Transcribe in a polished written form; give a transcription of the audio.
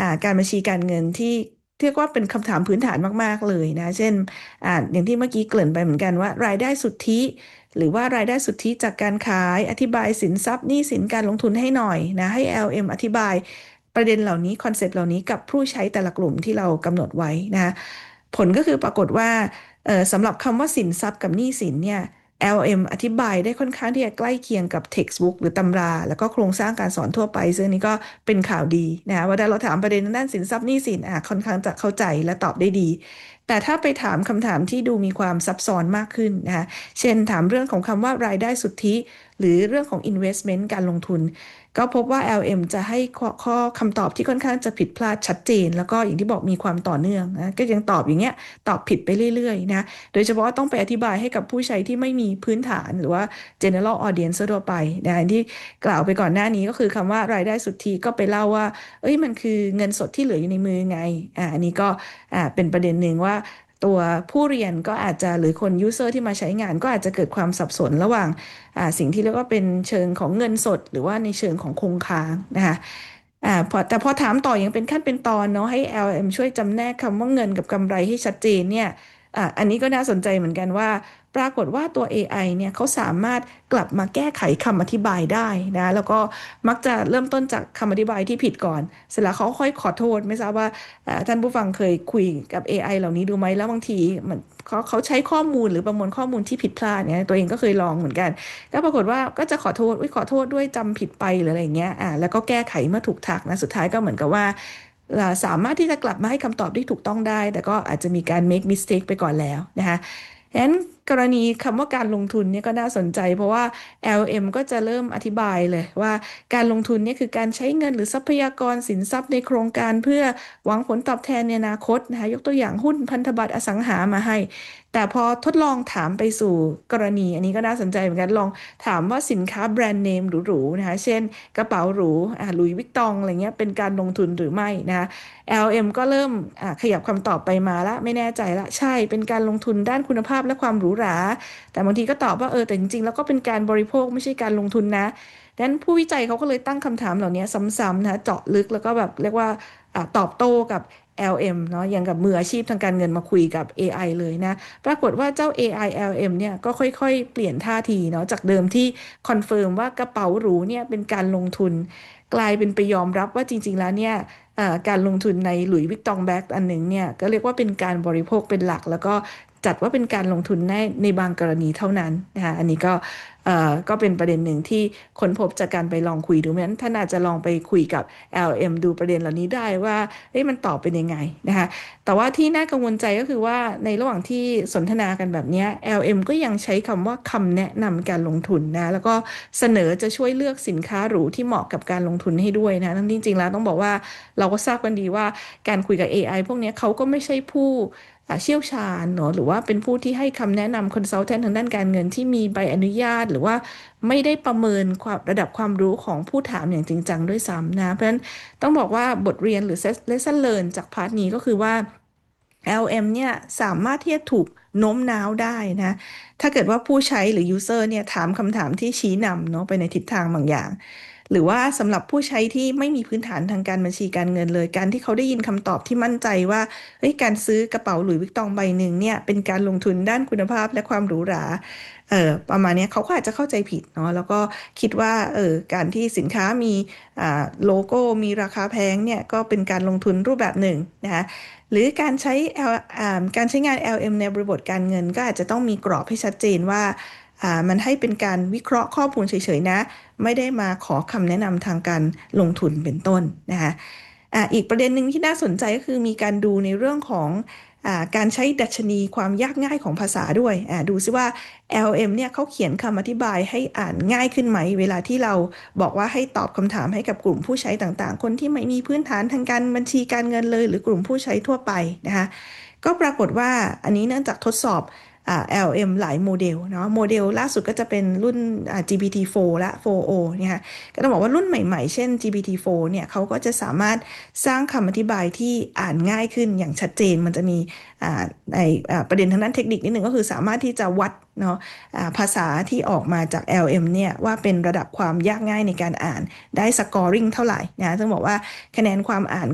การบัญชีการเงินที่เรียกว่าเป็นคำถามพื้นฐานมากๆเลยนะเช่นอย่างที่เมื่อกี้เกริ่นไปเหมือนกันว่ารายได้สุทธิหรือว่ารายได้สุทธิจากการขายอธิบายสินทรัพย์หนี้สินการลงทุนให้หน่อยนะให้ LM อธิบายประเด็นเหล่านี้คอนเซปต์เหล่านี้กับผู้ใช้แต่ละกลุ่มที่เรากำหนดไว้นะผลก็คือปรากฏว่าสำหรับคำว่าสินทรัพย์กับหนี้สินเนี่ย LM อธิบายได้ค่อนข้างที่จะใกล้เคียงกับ textbook หรือตำราแล้วก็โครงสร้างการสอนทั่วไปซึ่งนี้ก็เป็นข่าวดีนะว่าถ้าเราถามประเด็นด้านสินทรัพย์หนี้สินค่อนข้างจะเข้าใจและตอบได้ดีแต่ถ้าไปถามคำถามที่ดูมีความซับซ้อนมากขึ้นนะคะเช่นถามเรื่องของคำว่ารายได้สุทธิหรือเรื่องของ investment การลงทุนก็พบว่า LM จะให้ข้อคำตอบที่ค่อนข้างจะผิดพลาดชัดเจนแล้วก็อย่างที่บอกมีความต่อเนื่องนะก็ยังตอบอย่างเงี้ยตอบผิดไปเรื่อยๆนะโดยเฉพาะต้องไปอธิบายให้กับผู้ใช้ที่ไม่มีพื้นฐานหรือว่า general audience ทั่วไปนะที่กล่าวไปก่อนหน้านี้ก็คือคำว่ารายได้สุทธิก็ไปเล่าว่ามันคือเงินสดที่เหลืออยู่ในมือไงอันนี้ก็เป็นประเด็นหนึ่งว่าตัวผู้เรียนก็อาจจะหรือคนยูเซอร์ที่มาใช้งานก็อาจจะเกิดความสับสนระหว่างสิ่งที่เรียกว่าเป็นเชิงของเงินสดหรือว่าในเชิงของคงค้างนะคะแต่พอถามต่อยังเป็นขั้นเป็นตอนเนาะให้ LM ช่วยจำแนกคำว่าเงินกับกำไรให้ชัดเจนเนี่ยอันนี้ก็น่าสนใจเหมือนกันว่าปรากฏว่าตัว AI เนี่ยเขาสามารถกลับมาแก้ไขคำอธิบายได้นะแล้วก็มักจะเริ่มต้นจากคำอธิบายที่ผิดก่อนเสร็จแล้วเขาค่อยขอโทษไม่ทราบว่าท่านผู้ฟังเคยคุยกับ AI เหล่านี้ดูไหมแล้วบางทีมันเขาใช้ข้อมูลหรือประมวลข้อมูลที่ผิดพลาดเนี่ยตัวเองก็เคยลองเหมือนกันก็ปรากฏว่าก็จะขอโทษขอโทษด้วยจำผิดไปหรืออะไรอย่างเงี้ยแล้วก็แก้ไขเมื่อถูกทักนะสุดท้ายก็เหมือนกับว่าสามารถที่จะกลับมาให้คำตอบที่ถูกต้องได้แต่ก็อาจจะมีการ make mistake ไปก่อนแล้วนะคะฉะนั้นกรณีคำว่าการลงทุนเนี่ยก็น่าสนใจเพราะว่า LM ก็จะเริ่มอธิบายเลยว่าการลงทุนเนี่ยคือการใช้เงินหรือทรัพยากรสินทรัพย์ในโครงการเพื่อหวังผลตอบแทนในอนาคตนะคะยกตัวอย่างหุ้นพันธบัตรอสังหามาให้แต่พอทดลองถามไปสู่กรณีอันนี้ก็น่าสนใจเหมือนกันลองถามว่าสินค้าแบรนด์เนมหรูๆนะคะเช่นกระเป๋าหรูหลุยส์วิกตองอะไรเงี้ยเป็นการลงทุนหรือไม่นะคะ LM ก็เริ่มขยับคำตอบไปมาละไม่แน่ใจละใช่เป็นการลงทุนด้านคุณภาพและความหรูหราแต่บางทีก็ตอบว่าแต่จริงๆแล้วก็เป็นการบริโภคไม่ใช่การลงทุนนะดังนั้นผู้วิจัยเขาก็เลยตั้งคำถามเหล่านี้ซ้ำๆนะเจาะลึกแล้วก็แบบเรียกว่าตอบโต้กับ LM เนาะอย่างกับมืออาชีพทางการเงินมาคุยกับ AI เลยนะปรากฏว่าเจ้า AI LM เนี่ยก็ค่อยๆเปลี่ยนท่าทีเนาะจากเดิมที่คอนเฟิร์มว่ากระเป๋าหรูเนี่ยเป็นการลงทุนกลายเป็นไปยอมรับว่าจริงๆแล้วเนี่ยการลงทุนในหลุยส์วิกตองแบ็กอันหนึ่งเนี่ยก็เรียกว่าเป็นการบริโภคเป็นหลักแล้วก็จัดว่าเป็นการลงทุนในบางกรณีเท่านั้นนะคะอันนี้ก็เป็นประเด็นหนึ่งที่ค้นพบจากการไปลองคุยดูเพราะฉะนั้นท่านอาจจะลองไปคุยกับ LM ดูประเด็นเหล่านี้ได้ว่ามันตอบเป็นยังไงนะคะแต่ว่าที่น่ากังวลใจก็คือว่าในระหว่างที่สนทนากันแบบนี้ LM ก็ยังใช้คำว่าคำแนะนำการลงทุนนะแล้วก็เสนอจะช่วยเลือกสินค้าหรูที่เหมาะกับการลงทุนให้ด้วยนะทั้งจริงๆแล้วต้องบอกว่าเราก็ทราบกันดีว่าการคุยกับ AI พวกนี้เขาก็ไม่ใช่ผู้เชี่ยวชาญเนอะหรือว่าเป็นผู้ที่ให้คำแนะนำคอนซัลแทนทางด้านการเงินที่มีใบอนุญาตหรือว่าไม่ได้ประเมินความระดับความรู้ของผู้ถามอย่างจริงจังด้วยซ้ำนะเพราะฉะนั้นต้องบอกว่าบทเรียนหรือ lesson learn จากพาร์ทนี้ก็คือว่า LM เนี่ยสามารถที่จะถูกโน้มน้าวได้นะถ้าเกิดว่าผู้ใช้หรือ user เนี่ยถามคำถามที่ชี้นำเนาะไปในทิศทางบางอย่างหรือว่าสำหรับผู้ใช้ที่ไม่มีพื้นฐานทางการบัญชีการเงินเลยการที่เขาได้ยินคำตอบที่มั่นใจว่าการซื้อกระเป๋าหลุยส์วิกตองใบหนึ่งเนี่ยเป็นการลงทุนด้านคุณภาพและความหรูหราประมาณนี้เขาก็อาจจะเข้าใจผิดเนาะแล้วก็คิดว่าการที่สินค้ามีโลโก้มีราคาแพงเนี่ยก็เป็นการลงทุนรูปแบบหนึ่งนะคะหรือการใช้ การใช้งาน LM ในบริบทการเงินก็อาจจะต้องมีกรอบให้ชัดเจนว่ามันให้เป็นการวิเคราะห์ข้อมูลเฉยๆนะไม่ได้มาขอคำแนะนำทางการลงทุนเป็นต้นนะคะอีกประเด็นหนึ่งที่น่าสนใจก็คือมีการดูในเรื่องของการใช้ดัชนีความยากง่ายของภาษาด้วยดูซิว่า LM เนี่ยเขาเขียนคำอธิบายให้อ่านง่ายขึ้นไหมเวลาที่เราบอกว่าให้ตอบคำถามให้กับกลุ่มผู้ใช้ต่างๆคนที่ไม่มีพื้นฐานทางการบัญชีการเงินเลยหรือกลุ่มผู้ใช้ทั่วไปนะคะก็ปรากฏว่าอันนี้เนื่องจากทดสอบLM หลายโมเดลเนาะโมเดลล่าสุดก็จะเป็นรุ่นGPT-4 และ 4o เนี่ยค่ะก็ต้องบอกว่ารุ่นใหม่ๆเช่น GPT-4 เนี่ยเขาก็จะสามารถสร้างคำอธิบายที่อ่านง่ายขึ้นอย่างชัดเจนมันจะมีในประเด็นทางด้านเทคนิคนิดนึงก็คือสามารถที่จะวัดเนาะภาษาที่ออกมาจาก LM เนี่ยว่าเป็นระดับความยากง่ายในการอ่านได้สกอร์ริ่งเท่าไหร่นะต้องบอกว่าคะแนนความอ่าน